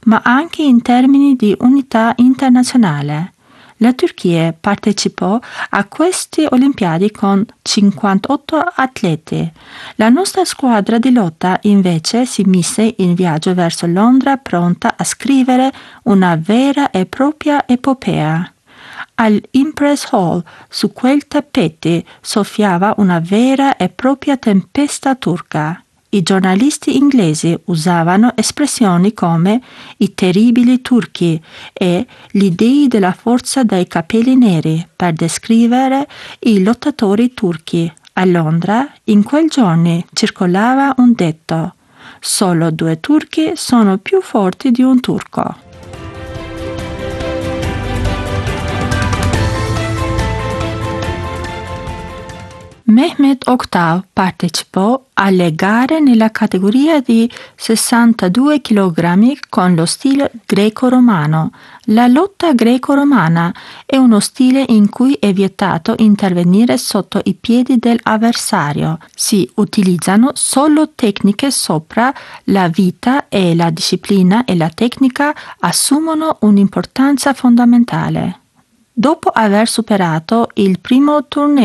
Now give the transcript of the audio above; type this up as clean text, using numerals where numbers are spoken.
ma anche in termini di unità internazionale. La Turchia partecipò a queste Olimpiadi con 58 atleti. La nostra squadra di lotta invece si mise in viaggio verso Londra pronta a scrivere una vera e propria epopea. All'Impress Hall, su quei tappeti, soffiava una vera e propria tempesta turca. I giornalisti inglesi usavano espressioni come i terribili turchi e gli dei della forza dai capelli neri per descrivere i lottatori turchi. A Londra, in quei giorni, circolava un detto: solo 2 turchi sono più forti di un turco. Mehmet Oktav partecipò alle gare nella categoria di 62 kg con lo stile greco-romano. La lotta greco-romana è uno stile in cui è vietato intervenire sotto i piedi dell'avversario. Si utilizzano solo tecniche sopra la vita e la disciplina e la tecnica assumono un'importanza fondamentale. Dopo aver superato il primo torneo